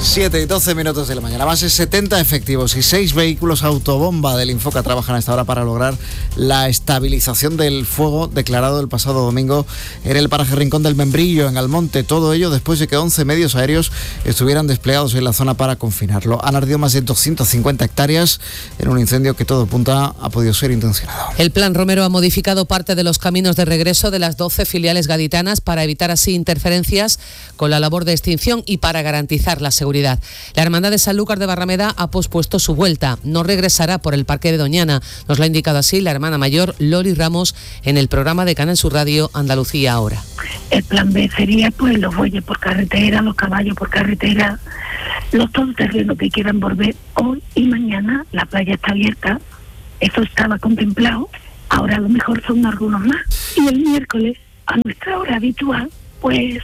7:12 de la mañana. Más de 70 efectivos y 6 vehículos autobomba del Infoca trabajan a esta hora para lograr la estabilización del fuego declarado el pasado domingo en el paraje Rincón del Membrillo, en Almonte. Todo ello después de que 11 medios aéreos estuvieran desplegados en la zona para confinarlo. Han ardido más de 250 hectáreas en un incendio que todo apunta ha podido ser intencionado. El Plan Romero ha modificado parte de los caminos de regreso de las 12 filiales gaditanas para evitar así interferencias con la labor de extinción y para garantizar la seguridad. La Hermandad de Sanlúcar de Barrameda ha pospuesto su vuelta. No regresará por el Parque de Doñana. Nos lo ha indicado así la hermana mayor Lori Ramos en el programa de Canal Sur Radio Andalucía Ahora. El plan B sería pues los bueyes por carretera, los caballos por carretera, los todoterrenos que quieran volver hoy y mañana. La playa está abierta, eso estaba contemplado, ahora a lo mejor son algunos más. Y el miércoles, a nuestra hora habitual, pues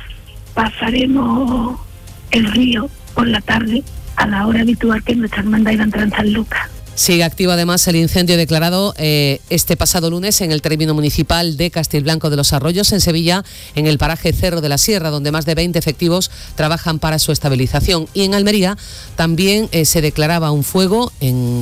pasaremos el río por la tarde a la hora habitual que nuestra hermandad iba a entrar en Sanlúcar. Sigue activo además el incendio declarado este pasado lunes en el término municipal de Castilblanco de los Arroyos, en Sevilla, en el paraje Cerro de la Sierra, donde más de 20 efectivos trabajan para su estabilización. Y en Almería también se declaraba un fuego en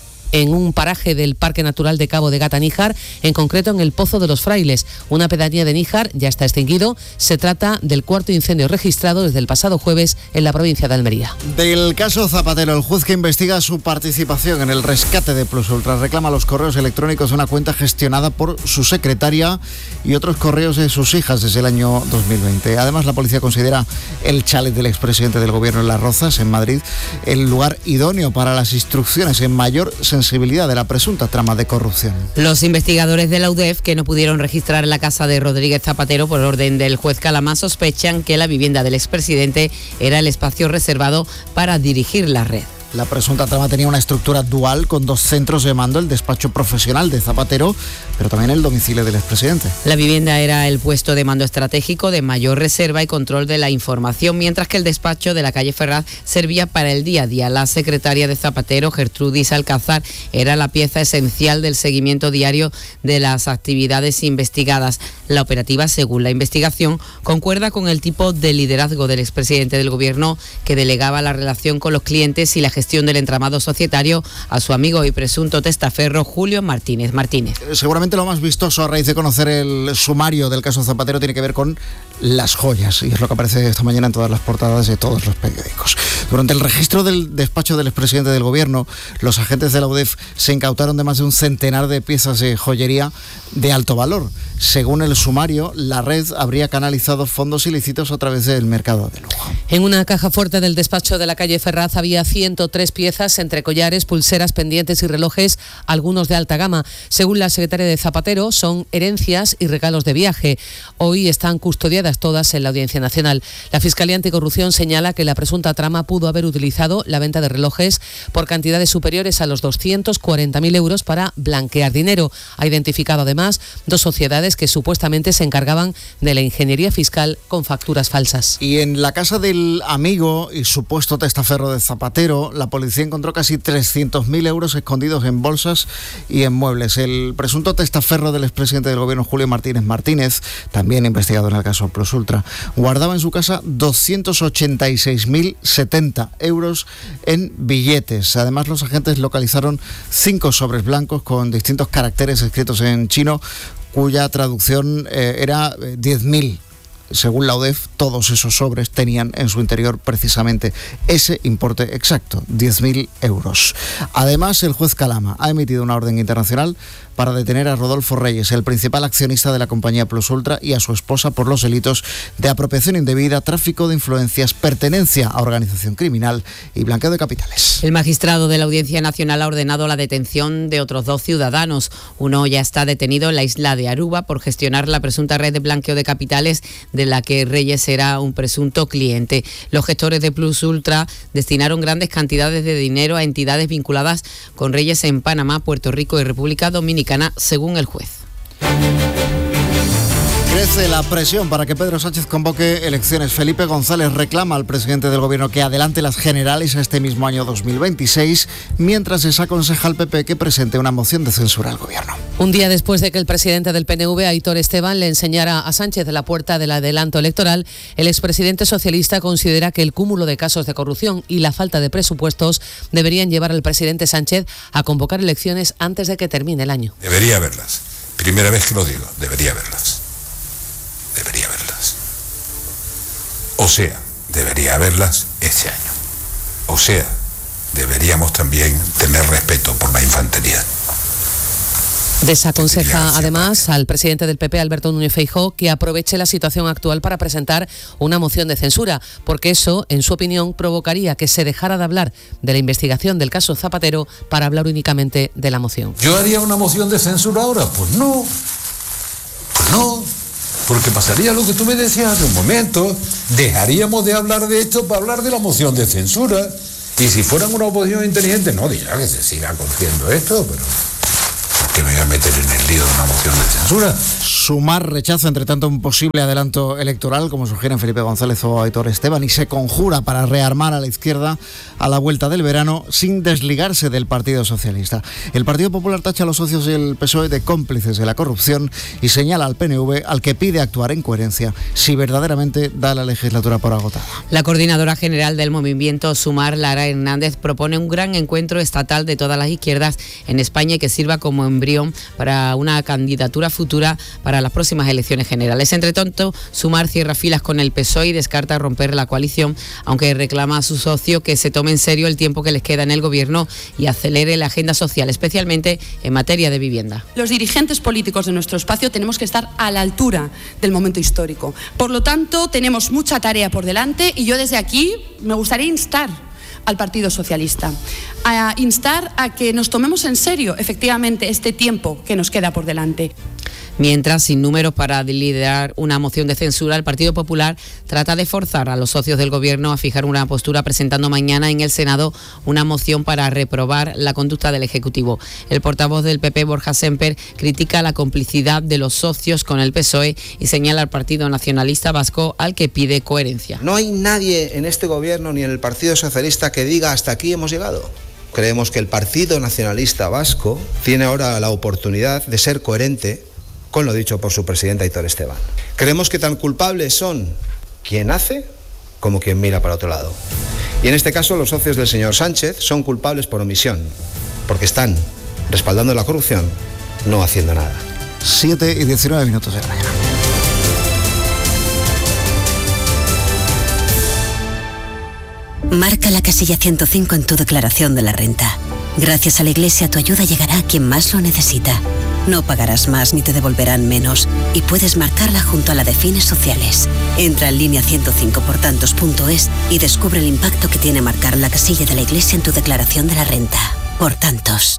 un paraje del Parque Natural de Cabo de Gata Níjar, en concreto en el Pozo de los Frailes, una pedanía de Níjar, ya está extinguido. Se trata del cuarto incendio registrado desde el pasado jueves en la provincia de Almería. Del caso Zapatero, el juez que investiga su participación en el rescate de Plus Ultra reclama los correos electrónicos de una cuenta gestionada por su secretaria y otros correos de sus hijas desde el año 2020. Además, la policía considera el chalet del expresidente del gobierno en Las Rozas, en Madrid, el lugar idóneo para las instrucciones en mayor sensibilidad de la presunta trama de corrupción. Los investigadores de la UDEF, que no pudieron registrar la casa de Rodríguez Zapatero por orden del juez Calamá, sospechan que la vivienda del expresidente era el espacio reservado para dirigir la red. La presunta trama tenía una estructura dual con 2 centros de mando, el despacho profesional de Zapatero, pero también el domicilio del expresidente. La vivienda era el puesto de mando estratégico de mayor reserva y control de la información, mientras que el despacho de la calle Ferraz servía para el día a día. La secretaria de Zapatero, Gertrudis Alcázar, era la pieza esencial del seguimiento diario de las actividades investigadas. La operativa, según la investigación, concuerda con el tipo de liderazgo del expresidente del gobierno, que delegaba la relación con los clientes y la gestión del entramado societario a su amigo y presunto testaferro Julio Martínez. Seguramente lo más vistoso a raíz de conocer el sumario del caso Zapatero tiene que ver con las joyas, y es lo que aparece esta mañana en todas las portadas de todos los periódicos. Durante el registro del despacho del expresidente del gobierno, los agentes de la UDEF se incautaron de más de un centenar de piezas de joyería de alto valor. Según el sumario, la red habría canalizado fondos ilícitos a través del mercado de lujo. En una caja fuerte del despacho de la calle Ferraz había 103 piezas entre collares, pulseras, pendientes y relojes, algunos de alta gama. Según la secretaria de Zapatero, son herencias y regalos de viaje. Hoy están custodiadas todas en la Audiencia Nacional. La Fiscalía Anticorrupción señala que la presunta trama pudo haber utilizado la venta de relojes por cantidades superiores a los 240.000 euros para blanquear dinero. Ha identificado además 2 sociedades que supuestamente se encargaban de la ingeniería fiscal con facturas falsas. Y en la casa del amigo y supuesto testaferro de Zapatero, la policía encontró casi 300.000 euros escondidos en bolsas y en muebles. El presunto testaferro del expresidente del gobierno, Julio Martínez, también investigado en el caso Plus Ultra, guardaba en su casa 286.070 euros en billetes. Además, los agentes localizaron 5 sobres blancos con distintos caracteres escritos en chino, cuya traducción era 10.000. Según la UDEF, todos esos sobres tenían en su interior precisamente ese importe exacto, 10.000 euros. Además, el juez Calamá ha emitido una orden internacional para detener a Rodolfo Reyes, el principal accionista de la compañía Plus Ultra, y a su esposa por los delitos de apropiación indebida, tráfico de influencias, pertenencia a organización criminal y blanqueo de capitales. El magistrado de la Audiencia Nacional ha ordenado la detención de otros 2 ciudadanos. Uno ya está detenido en la isla de Aruba por gestionar la presunta red de blanqueo de capitales de la que Reyes era un presunto cliente. Los gestores de Plus Ultra destinaron grandes cantidades de dinero a entidades vinculadas con Reyes en Panamá, Puerto Rico y República Dominicana, según el juez. Crece la presión para que Pedro Sánchez convoque elecciones. Felipe González reclama al presidente del Gobierno que adelante las generales este mismo año 2026, mientras les aconseja al PP que presente una moción de censura al Gobierno. Un día después de que el presidente del PNV, Aitor Esteban, le enseñara a Sánchez la puerta del adelanto electoral, el expresidente socialista considera que el cúmulo de casos de corrupción y la falta de presupuestos deberían llevar al presidente Sánchez a convocar elecciones antes de que termine el año. Debería haberlas. Primera vez que lo digo, debería haberlas. Debería haberlas. O sea, debería haberlas este año. O sea, deberíamos también tener respeto por la infantería. Desaconseja además al presidente del PP, Alberto Núñez Feijóo, que aproveche la situación actual para presentar una moción de censura, porque eso, en su opinión, provocaría que se dejara de hablar de la investigación del caso Zapatero para hablar únicamente de la moción. ¿Yo haría una moción de censura ahora? Pues no. Porque pasaría lo que tú me decías hace un momento, dejaríamos de hablar de esto para hablar de la moción de censura. Y si fueran una oposición inteligente, no dirá que se siga cogiendo esto, pero ¿por qué me voy a meter en el lío de una moción de censura? Sumar rechaza, entre tanto, un posible adelanto electoral, como sugieren Felipe González o Aitor Esteban, y se conjura para rearmar a la izquierda a la vuelta del verano sin desligarse del Partido Socialista. El Partido Popular tacha a los socios del PSOE de cómplices de la corrupción y señala al PNV, al que pide actuar en coherencia si verdaderamente da la legislatura por agotada. La coordinadora general del movimiento Sumar, Lara Hernández, propone un gran encuentro estatal de todas las izquierdas en España y que sirva como embrión para una candidatura futura para las próximas elecciones generales. Entre tanto, Sumar cierra filas con el PSOE y descarta romper la coalición, aunque reclama a su socio que se tome en serio el tiempo que les queda en el gobierno y acelere la agenda social, especialmente en materia de vivienda. Los dirigentes políticos de nuestro espacio tenemos que estar a la altura del momento histórico. Por lo tanto, tenemos mucha tarea por delante y yo desde aquí me gustaría instar al Partido Socialista, a instar a que nos tomemos en serio efectivamente este tiempo que nos queda por delante. Mientras, sin números para liderar una moción de censura, el Partido Popular trata de forzar a los socios del Gobierno a fijar una postura, presentando mañana en el Senado una moción para reprobar la conducta del Ejecutivo. El portavoz del PP, Borja Semper, critica la complicidad de los socios con el PSOE y señala al Partido Nacionalista Vasco, al que pide coherencia. No hay nadie en este Gobierno ni en el Partido Socialista que diga hasta aquí hemos llegado. Creemos que el Partido Nacionalista Vasco tiene ahora la oportunidad de ser coherente con lo dicho por su presidente Aitor Esteban. Creemos que tan culpables son quien hace como quien mira para otro lado. Y en este caso los socios del señor Sánchez son culpables por omisión, porque están respaldando la corrupción, no haciendo nada. 7:19 de la mañana. Marca la casilla 105 en tu declaración de la renta. Gracias a la Iglesia, tu ayuda llegará a quien más lo necesita. No pagarás más ni te devolverán menos y puedes marcarla junto a la de fines sociales. Entra en línea 105portantos.es y descubre el impacto que tiene marcar la casilla de la Iglesia en tu declaración de la renta. Por tantos.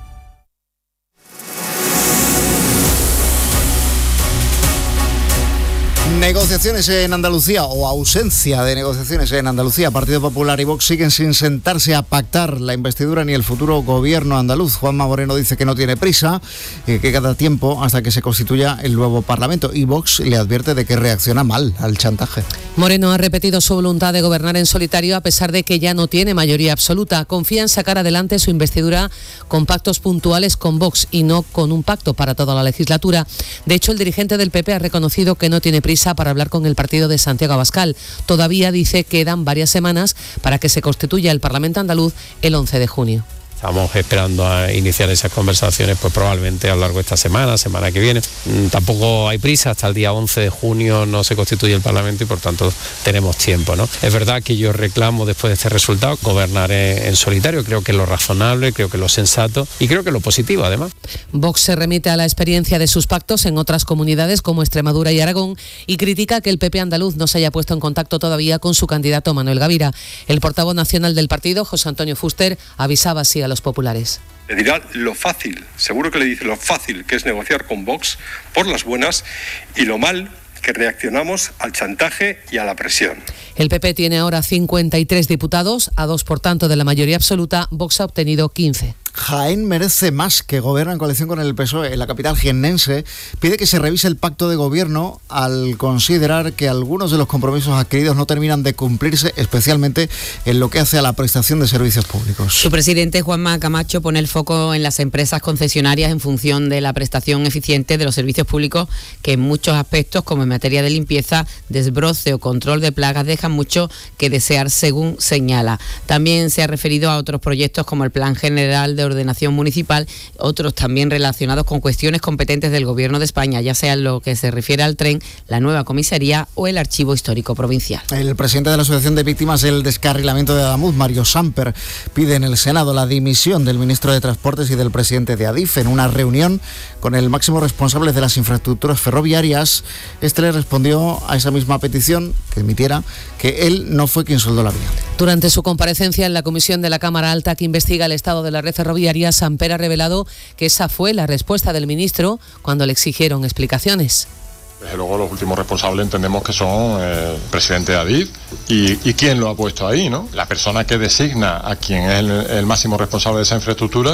Negociaciones en Andalucía o ausencia de negociaciones en Andalucía. Partido Popular y Vox siguen sin sentarse a pactar la investidura ni el futuro gobierno andaluz. Juanma Moreno dice que no tiene prisa, que queda tiempo hasta que se constituya el nuevo Parlamento. Y Vox le advierte de que reacciona mal al chantaje. Moreno ha repetido su voluntad de gobernar en solitario a pesar de que ya no tiene mayoría absoluta. Confía en sacar adelante su investidura con pactos puntuales con Vox y no con un pacto para toda la legislatura. De hecho, el dirigente del PP ha reconocido que no tiene prisa para hablar con el partido de Santiago Abascal. Todavía dice que quedan varias semanas para que se constituya el Parlamento andaluz el 11 de junio. Estamos esperando a iniciar esas conversaciones, pues probablemente a lo largo de esta semana que viene. Tampoco hay prisa, hasta el día 11 de junio no se constituye el Parlamento y por tanto tenemos tiempo, ¿no? Es verdad que yo reclamo después de este resultado gobernar en solitario, creo que es lo razonable, creo que es lo sensato y creo que es lo positivo además. Vox se remite a la experiencia de sus pactos en otras comunidades como Extremadura y Aragón y critica que el PP andaluz no se haya puesto en contacto todavía con su candidato Manuel Gavira. El portavoz nacional del partido, José Antonio Fuster, avisaba así a los populares. Le dirá lo fácil, seguro que le dice lo fácil que es negociar con Vox por las buenas y lo mal que reaccionamos al chantaje y a la presión. El PP tiene ahora 53 diputados, a 2 por tanto de la mayoría absoluta. Vox ha obtenido 15. Jaén merece más, que gobierna en coalición con el PSOE en la capital jiennense, pide que se revise el pacto de gobierno al considerar que algunos de los compromisos adquiridos no terminan de cumplirse, especialmente en lo que hace a la prestación de servicios públicos. Su presidente, Juanma Camacho, pone el foco en las empresas concesionarias en función de la prestación eficiente de los servicios públicos, que en muchos aspectos, como en materia de limpieza, desbroce o control de plagas, dejan mucho que desear, según señala. También se ha referido a otros proyectos como el Plan General de Ordenación Municipal, otros también relacionados con cuestiones competentes del Gobierno de España, ya sea en lo que se refiere al tren, la nueva comisaría o el Archivo Histórico Provincial. El presidente de la Asociación de Víctimas del Descarrilamiento de Adamuz, Mario Samper, pide en el Senado la dimisión del ministro de Transportes y del presidente de Adif. En una reunión con el máximo responsable de las infraestructuras ferroviarias, este le respondió a esa misma petición que admitiera que él no fue quien soldó la vía. Durante su comparecencia en la comisión de la Cámara Alta que investiga el estado de la red ferroviaria, Samper ha revelado que esa fue la respuesta del ministro cuando le exigieron explicaciones. Desde luego los últimos responsables entendemos que son el presidente de Adif y quién lo ha puesto ahí, ¿no? La persona que designa a quien es el máximo responsable de esa infraestructura